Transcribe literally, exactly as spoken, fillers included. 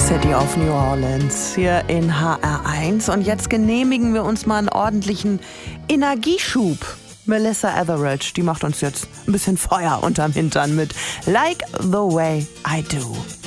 City of New Orleans hier in H R eins. Und jetzt genehmigen wir uns mal einen ordentlichen Energieschub. Melissa Etheridge, die macht uns jetzt ein bisschen Feuer unterm Hintern mit Like the Way I Do.